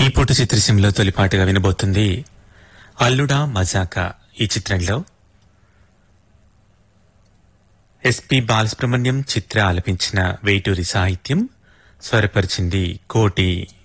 పూట చిత్రసీమలో తొలిపాటుగా వినబోతుంది అల్లుడా మజాకా. ఈ చిత్రంలో ఎస్పి బాలసుబ్రహ్మణ్యం చిత్ర ఆలపించిన వేటూరి సాహిత్యం, స్వరపరిచింది కోటి.